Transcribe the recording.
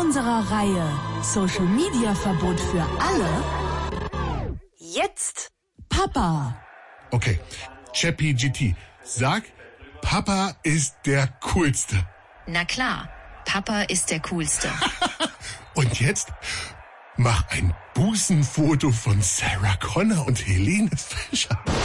unserer Reihe Social Media Verbot für alle. Jetzt Papa. Okay, ChatGPT, sag, Papa ist der Coolste. Na klar, Papa ist der Coolste. Und jetzt mach ein Busenfoto von Sarah Connor und Helene Fischer.